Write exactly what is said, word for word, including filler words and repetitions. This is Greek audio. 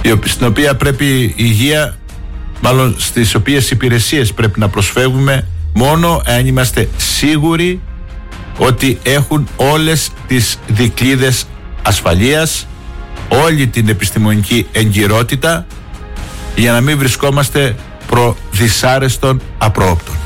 στην οποία πρέπει η υγεία, μάλλον στις οποίες υπηρεσίες πρέπει να προσφεύγουμε μόνο αν είμαστε σίγουροι ότι έχουν όλες τις δικλείδες ασφαλείας, όλη την επιστημονική εγκυρότητα, για να μην βρισκόμαστε προ δυσάρεστων απρόοπτων.